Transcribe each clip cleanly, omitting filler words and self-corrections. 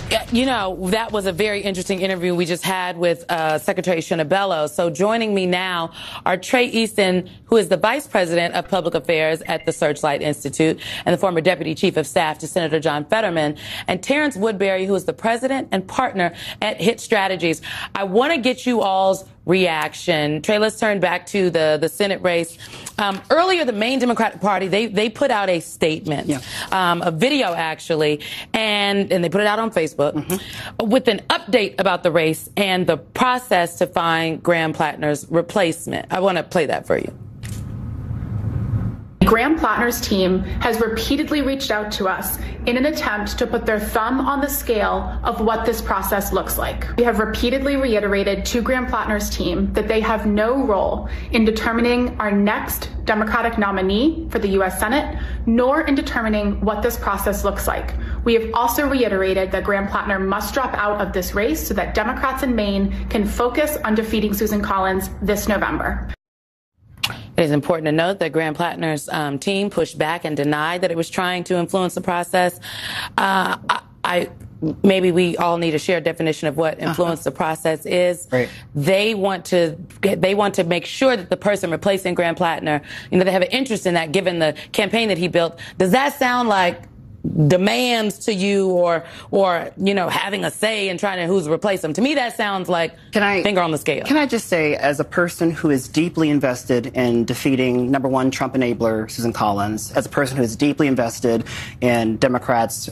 You know, that was a very interesting interview we just had with Secretary Shinabello. So joining me now are Trey Easton, who is the Vice President of Public Affairs at the Searchlight Institute and the former Deputy Chief of Staff to Senator John Fetterman, and Terrence Woodbury, who is the President and Partner at HIT Strategies. I want to get you all's reaction. Trey, let's turn back to the Senate race. Earlier, the Maine Democratic Party, they put out a statement, a video actually, and they put it out on Facebook with an update about the race and the process to find Graham Plattner's replacement. I want to play that for you. Graham Plattner's team has repeatedly reached out to us in an attempt to put their thumb on the scale of what this process looks like. We have repeatedly reiterated to Graham Plattner's team that they have no role in determining our next Democratic nominee for the U.S. Senate, nor in determining what this process looks like. We have also reiterated that Graham Plattner must drop out of this race so that Democrats in Maine can focus on defeating Susan Collins this November. It is important to note that Graham Plattner's team pushed back and denied that it was trying to influence the process. Maybe we all need a shared definition of what influence the process is. Right. They want to make sure that the person replacing Graham Plattner, they have an interest in that given the campaign that he built. Does that sound like demands to you or having a say in trying to who's to replace them? To me, that sounds like finger on the scale. Can I just say, as a person who is deeply invested in defeating number one Trump enabler Susan Collins, as a person who is deeply invested in Democrats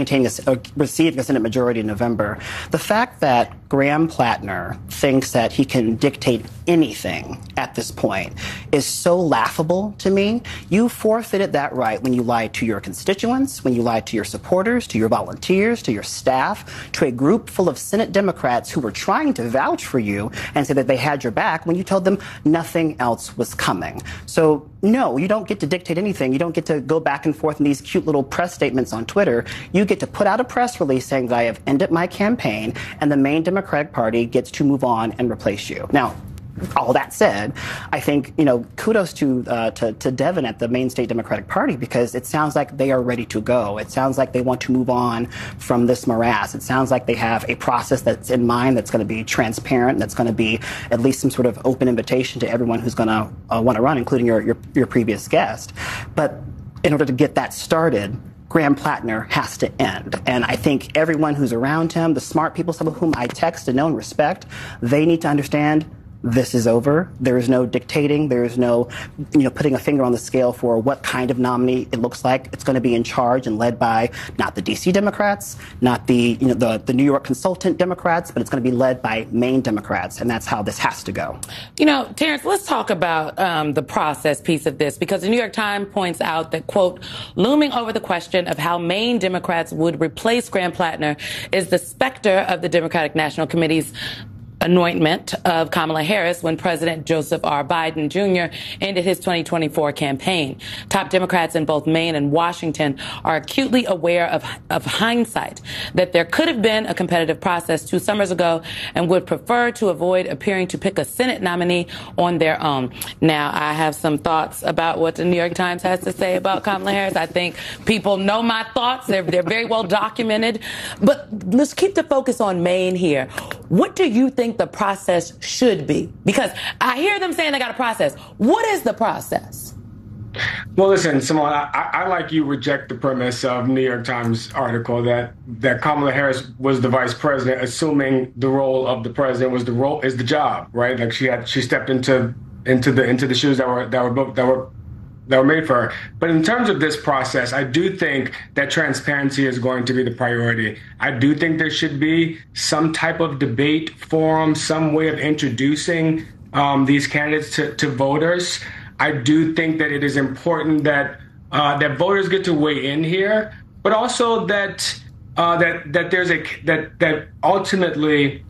receiving a Senate majority in November, the fact that Graham Plattner thinks that he can dictate anything at this point is so laughable to me. You forfeited that right when you lied to your constituents, when you lied to your supporters, to your volunteers, to your staff, to a group full of Senate Democrats who were trying to vouch for you and say that they had your back when you told them nothing else was coming. So, no, you don't get to dictate anything. You don't get to go back and forth in these cute little press statements on Twitter. You get to put out a press release saying that I have ended my campaign and the Maine Democratic Party gets to move on and replace you. Now, all that said, I think, kudos to Devin at the Maine State Democratic Party, because it sounds like they are ready to go. It sounds like they want to move on from this morass. It sounds like they have a process that's in mind that's going to be transparent, that's going to be at least some sort of open invitation to everyone who's going to want to run, including your previous guest. But in order to get that started, Graham Plattner has to end. And I think everyone who's around him, the smart people, some of whom I text and know and respect, they need to understand this is over. There is no dictating. There is no, putting a finger on the scale for what kind of nominee it looks like. It's going to be in charge and led by not the D.C. Democrats, not the New York consultant Democrats, but it's going to be led by Maine Democrats. And that's how this has to go. Terrence, let's talk about the process piece of this, because the New York Times points out that, quote, looming over the question of how Maine Democrats would replace Graham Plattner is the specter of the Democratic National Committee's anointment of Kamala Harris when President Joseph R. Biden Jr. ended his 2024 campaign. Top Democrats in both Maine and Washington are acutely aware of hindsight, that there could have been a competitive process 2 summers ago, and would prefer to avoid appearing to pick a Senate nominee on their own. Now, I have some thoughts about what the New York Times has to say about Kamala Harris. I think people know my thoughts. They're very well documented. But let's keep the focus on Maine here. What do you think the process should be? Because I hear them saying they got a process. What is the process? Well, listen, Simone, I like you reject the premise of New York Times article that Kamala Harris was the vice president, assuming the role of the president is the job, right? Like she stepped into the shoes that were made for her. But in terms of this process, I do think that transparency is going to be the priority. I do think there should be some type of debate forum, some way of introducing these candidates to voters. I do think that it is important that that voters get to weigh in here, but also that ultimately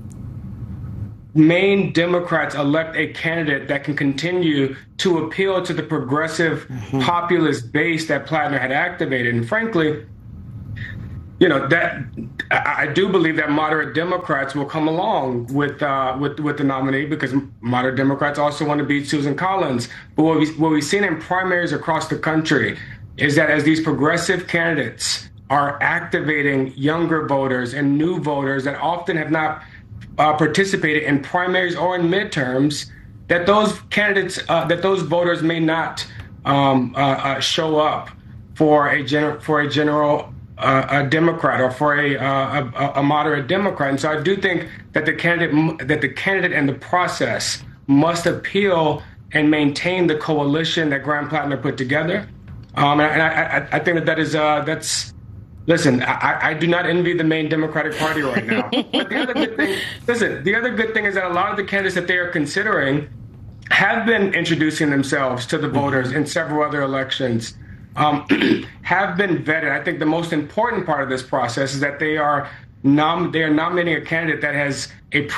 Maine Democrats elect a candidate that can continue to appeal to the progressive populist base that Plattner had activated. And frankly, that I do believe that moderate Democrats will come along with the nominee, because moderate Democrats also want to beat Susan Collins. But what we've seen in primaries across the country is that as these progressive candidates are activating younger voters and new voters that often have not participated in primaries or in midterms, that those candidates, that those voters may not show up for a general Democrat or for a moderate Democrat. And so I do think that the candidate and the process must appeal and maintain the coalition that Graham Plattner put together. And I think that is that's. Listen, I do not envy the main Democratic Party right now. But the other good thing is that a lot of the candidates that they are considering have been introducing themselves to the voters in several other elections, have been vetted. I think the most important part of this process is that they are nominating a candidate that has a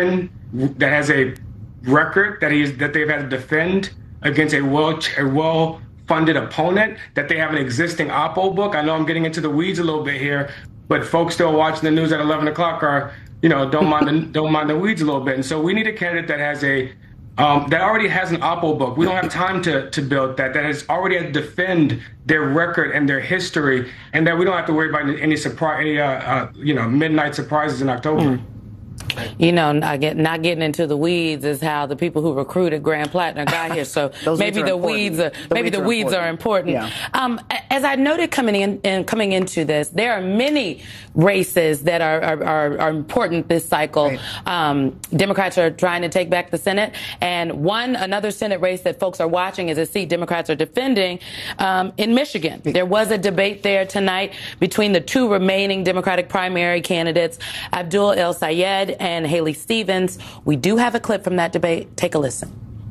record that they've had to defend against a well-funded opponent, that they have an existing oppo book. I know I'm getting into the weeds a little bit here, but folks still watching the news at 11 o'clock are, don't mind the weeds a little bit. And so we need a candidate that has that already has an oppo book. We don't have time to build that has already had to defend their record and their history, and that we don't have to worry about any midnight surprises in October. Not getting into the weeds is how the people who recruited Graham Plattner got here. So maybe the weeds are important. Yeah. As I noted coming into this, there are many races that are important this cycle. Right. Democrats are trying to take back the Senate, and another Senate race that folks are watching is a seat Democrats are defending in Michigan. There was a debate there tonight between the two remaining Democratic primary candidates, Abdul El-Sayed and Haley Stevens. We do have a clip from that debate. Take a listen.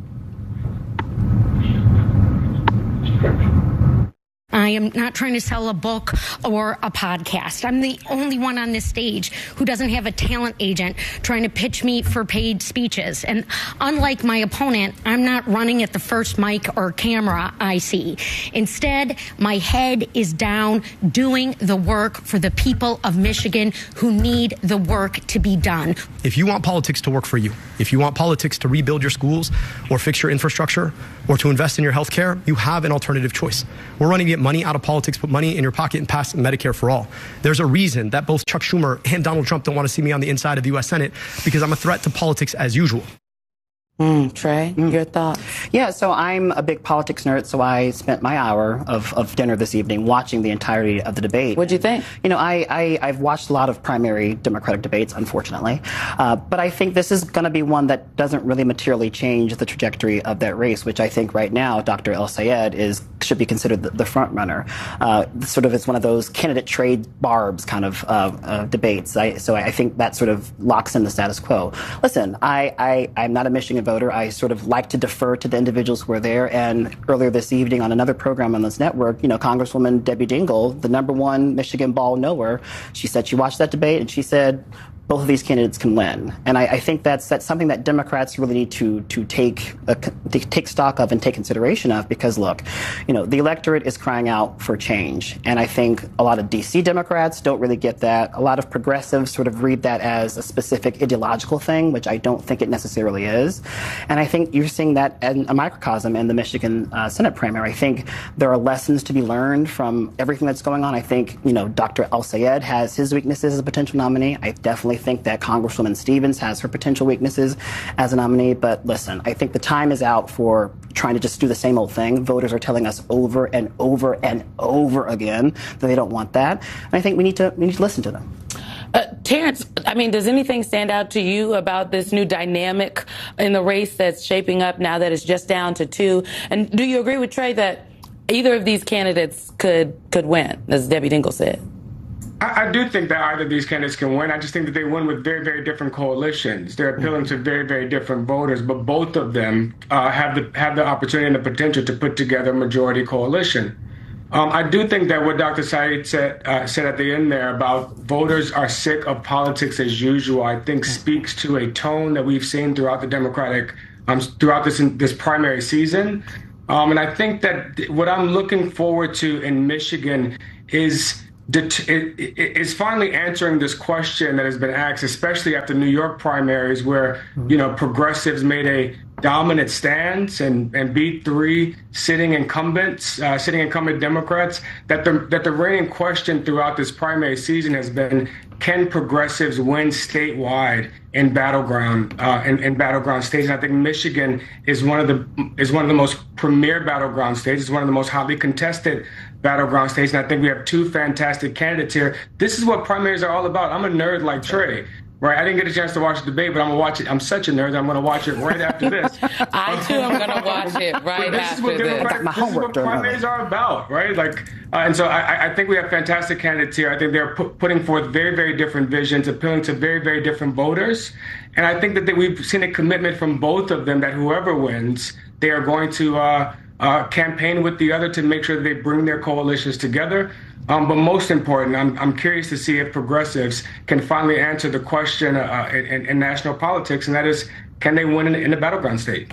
I am not trying to sell a book or a podcast. I'm the only one on this stage who doesn't have a talent agent trying to pitch me for paid speeches. And unlike my opponent, I'm not running at the first mic or camera I see. Instead, my head is down doing the work for the people of Michigan who need the work to be done. If you want politics to work for you, if you want politics to rebuild your schools or fix your infrastructure or to invest in your health care, you have an alternative choice. We're running to get money out of politics, put money in your pocket, and pass Medicare for all. There's a reason that both Chuck Schumer and Donald Trump don't want to see me on the inside of the U.S. Senate, because I'm a threat to politics as usual. Trey, your thoughts? Yeah, so I'm a big politics nerd, so I spent my hour of dinner this evening watching the entirety of the debate. What'd you think? I've watched a lot of primary Democratic debates, unfortunately, but I think this is going to be one that doesn't really materially change the trajectory of that race, which I think right now Dr. El-Sayed should be considered the front runner. Sort of it's one of those candidate trade barbs kind of debates. So I think that sort of locks in the status quo. Listen, I'm not a Michigan voter. I sort of like to defer to the individuals who are there. And earlier this evening on another program on this network, Congresswoman Debbie Dingell, the #1 Michigan ball knower, she said she watched that debate and she said both of these candidates can win. And I think that's something that Democrats really need to take stock of and take consideration of, because look, the electorate is crying out for change. And I think a lot of DC Democrats don't really get that. A lot of progressives sort of read that as a specific ideological thing, which I don't think it necessarily is. And I think you're seeing that in a microcosm in the Michigan Senate primary. I think there are lessons to be learned from everything that's going on. I think, Dr. El-Sayed has his weaknesses as a potential nominee. I definitely think that Congresswoman Stevens has her potential weaknesses as a nominee. But listen, I think the time is out for trying to just do the same old thing. Voters are telling us over and over and over again that they don't want that. And I think we need to listen to them. Terrence, does anything stand out to you about this new dynamic in the race that's shaping up now that it's just down to 2? And do you agree with Trey that either of these candidates could win, as Debbie Dingell said? I do think that either of these candidates can win. I just think that they win with very, very different coalitions. They're appealing to very, very different voters, but both of them have the opportunity and the potential to put together a majority coalition. I do think that what Dr. Said said at the end there about voters are sick of politics as usual, I think speaks to a tone that we've seen throughout the Democratic, throughout this primary season. And I think that what I'm looking forward to in Michigan is is finally answering this question that has been asked, especially after New York primaries, where progressives made a dominant stance and beat three sitting incumbent Democrats. That the reigning question throughout this primary season has been: can progressives win statewide in battleground states? And I think Michigan is one of the most premier battleground states. It's one of the most hotly contested battleground states. And I think we have two fantastic candidates here. This is what primaries are all about. I'm a nerd like Trey. Right, I didn't get a chance to watch the debate, but I'm gonna watch it. I'm such a nerd. I'm gonna watch it right after this. I too am gonna watch it right after this. This is what primaries are about, right? And so I think we have fantastic candidates here. I think they're putting forth very, very different visions, appealing to very, very different voters. And I think that we've seen a commitment from both of them that whoever wins, they are going to campaign with the other to make sure that they bring their coalitions together. But most important, I'm curious to see if progressives can finally answer the question in national politics, and that is, can they win in a battleground state?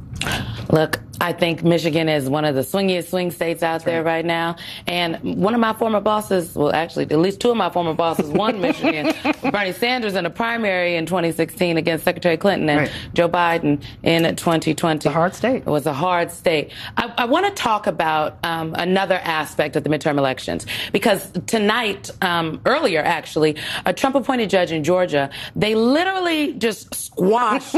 Look, I think Michigan is one of the swingiest swing states out there right now. And one of my former bosses, well, actually, at least two of my former bosses won Michigan. Bernie Sanders in a primary in 2016 against Secretary Clinton and Joe Biden in 2020. It's a hard state. It was a hard state. I want to talk about another aspect of the midterm elections, because tonight, earlier actually, a Trump-appointed judge in Georgia, they literally just squashed.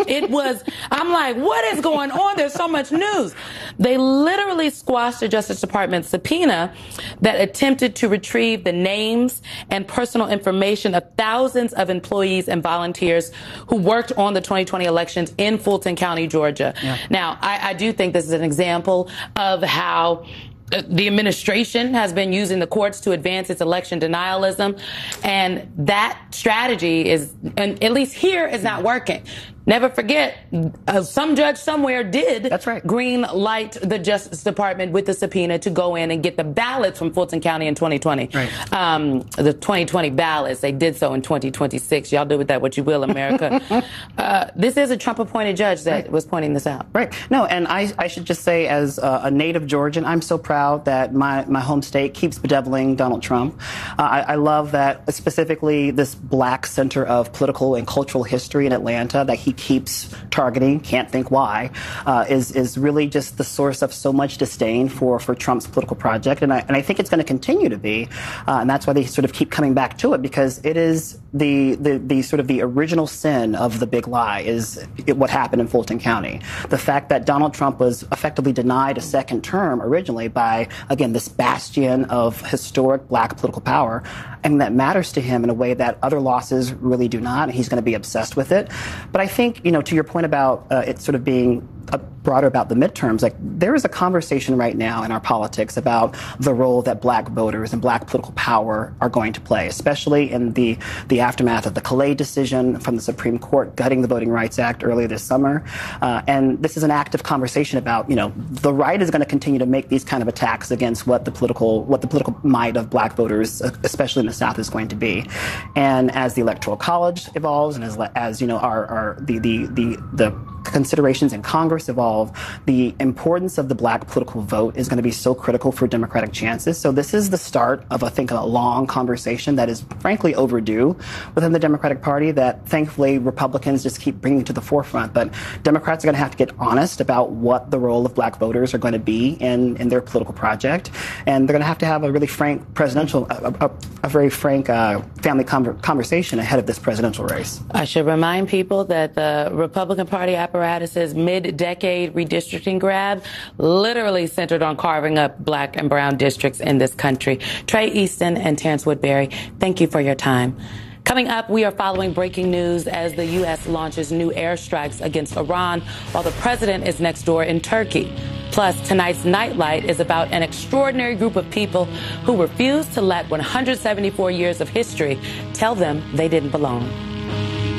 I'm like, what is going on? There's so much news. They literally squashed the Justice Department subpoena that attempted to retrieve the names and personal information of thousands of employees and volunteers who worked on the 2020 elections in Fulton County, Georgia. Yeah. Now, I do think this is an example of how the administration has been using the courts to advance its election denialism, and that strategy at least here, is not working. Never forget, some judge somewhere did green light the Justice Department with the subpoena to go in and get the ballots from Fulton County in 2020. Right. The 2020 ballots, they did so in 2026. Y'all do with that what you will, America. This is a Trump-appointed judge that was pointing this out. Right. No, and I should just say, as a native Georgian, I'm so proud that my home state keeps bedeviling Donald Trump. I love that specifically this black center of political and cultural history in Atlanta that he keeps targeting, can't think why, is really just the source of so much disdain for Trump's political project. And I think it's going to continue to be. And that's why they sort of keep coming back to it, because it is the sort of the original sin of the big lie is what happened in Fulton County. The fact that Donald Trump was effectively denied a second term originally by, again, this bastion of historic black political power. And that matters to him in a way that other losses really do not. And he's going to be obsessed with it. But I think, to your point about it sort of being broader about the midterms, like there is a conversation right now in our politics about the role that black voters and black political power are going to play, especially in the aftermath of the Calais decision from the Supreme Court gutting the Voting Rights Act earlier this summer. And this is an active conversation about, the right is going to continue to make these kind of attacks against what the political might of black voters, especially in the South, is going to be. And as the Electoral College evolves, and as the considerations in Congress evolve, the importance of the black political vote is going to be so critical for Democratic chances. So this is the start of, I think, a long conversation that is frankly overdue within the Democratic Party that thankfully Republicans just keep bringing to the forefront. But Democrats are going to have to get honest about what the role of black voters are going to be in their political project. And they're going to have a really frank a very frank family conversation ahead of this presidential race. I should remind people that the Republican Party apparatus's mid-decade redistricting grab literally centered on carving up black and brown districts in this country. Trey Easton and Terrence Woodbury, thank you for your time. Coming up, we are following breaking news as the U.S. launches new airstrikes against Iran while the president is next door in Turkey. Plus, tonight's Nightlight is about an extraordinary group of people who refuse to let 174 years of history tell them they didn't belong.